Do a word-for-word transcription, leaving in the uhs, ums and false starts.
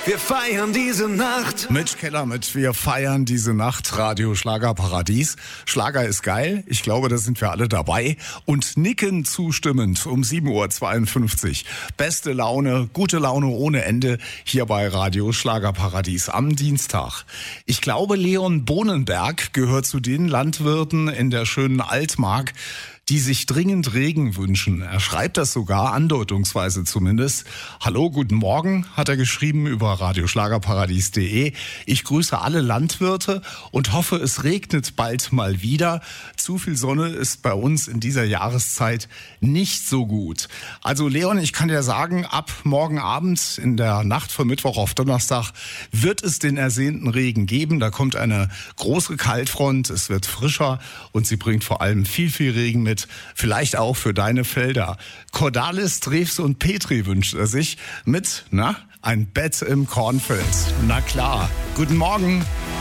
Wir feiern diese Nacht. Mitch Keller mit Wir feiern diese Nacht. Radio Schlagerparadies. Schlager ist geil. Ich glaube, da sind wir alle dabei. Und nicken zustimmend um sieben Uhr zweiundfünfzig. Beste Laune, gute Laune ohne Ende hier bei Radio Schlagerparadies am Dienstag. Ich glaube, Leon Bohnenberg gehört zu den Landwirten in der schönen Altmark, die sich dringend Regen wünschen. Er schreibt das sogar, andeutungsweise zumindest. Hallo, guten Morgen, hat er geschrieben über radioschlagerparadies punkt de. Ich grüße alle Landwirte und hoffe, es regnet bald mal wieder. Zu viel Sonne ist bei uns in dieser Jahreszeit nicht so gut. Also Leon, ich kann dir sagen, ab morgen Abend in der Nacht von Mittwoch auf Donnerstag wird es den ersehnten Regen geben. Da kommt eine große Kaltfront, es wird frischer und sie bringt vor allem viel, viel Regen mit. Vielleicht auch für deine Felder. Cordalis, Drews und Petri wünscht er sich mit, na, ein Bett im Kornfeld. Na klar. Guten Morgen.